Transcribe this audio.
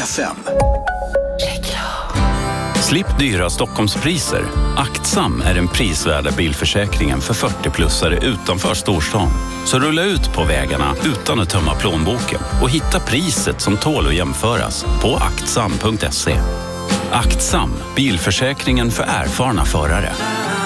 FM. Slipp dyra Stockholmspriser. Aktsam är den prisvärda bilförsäkringen för 40-plussare utanför storstan. Så rulla ut på vägarna utan att tömma plånboken och hitta priset som tål att jämföras på aktsam.se. Aktsam, bilförsäkringen för erfarna förare.